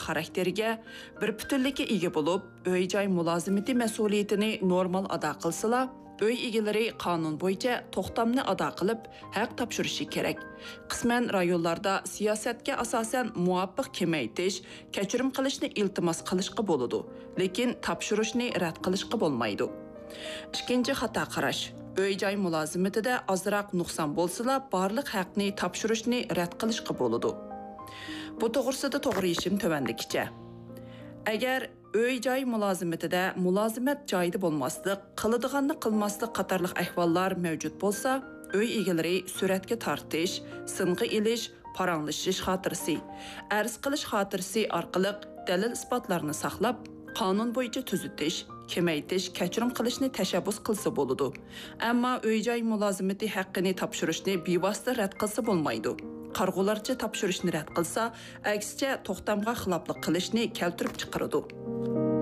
xarakteriga, bir bütünlükə ega bo'lib, uy-joy mulozimati mas'uliyatini normal ado qilsalar, uy egalari qonun bo'yicha to'xtamni ado qilib, haq topshirishi kerak. Qisman rayonlarda siyosatga asosan muvofiq kemaytish, kechirim qilishni iltimos qilishga bo'ladi, lekin topshirishni rad qilishga bo'lmaydi. Ikkinchi xato qarash. Uy-joy mulozimatida ozroq nuqson bo'lsa-la, barliq haqni topshirishni rad qilishga bo'ladi. Bu to'g'risida to'g'ri yechim tovandikicha. Agar uy-joy mulozimatida mulozimat joyida bo'lmaslik, qiladiganni qilmaslik qatorliq ahvollar mavjud bo'lsa, uy egalari suratga tortish, sing'i ilish, paranglashish xotirasi, arz qilish xotirasi orqali dalil isbotlarni saqlab, qonun bo'yicha tuzitish, kemaytish, kechirim qilishni tashabbus qilsa bo'ladi. Ammo uy-joy mulozimati haqqini topshirishni bevosita rad qilsa bo'lmaydi. Qarg'ularcha topshirishni rad qilsa, aksicha to'xtamga xiloflik qilishni keltirib chiqaradi.